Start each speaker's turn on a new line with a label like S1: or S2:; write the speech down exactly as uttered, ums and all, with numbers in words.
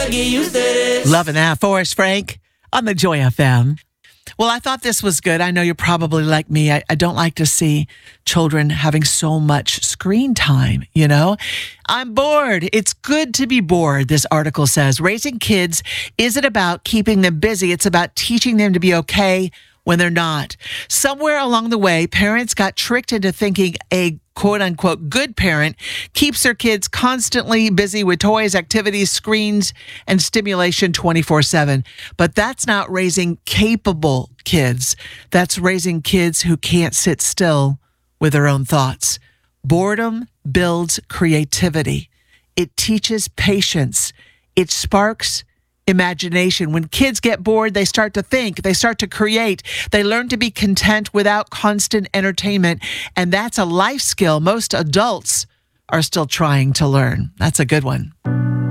S1: Loving that, Forrest Frank on the Joy F M. Well, I thought this was good. I know you're probably like me. I, I don't like to see children having so much screen time, you know? I'm bored. It's good to be bored, this article says. Raising kids isn't about keeping them busy. It's about teaching them to be okay when they're not. Somewhere along the way, parents got tricked into thinking a quote-unquote good parent keeps their kids constantly busy with toys, activities, screens, and stimulation twenty-four seven. But that's not raising capable kids. That's raising kids who can't sit still with their own thoughts. Boredom builds creativity. It teaches patience. It sparks imagination. When kids get bored, they start to think, they start to create, they learn to be content without constant entertainment. And that's a life skill most adults are still trying to learn. That's a good one.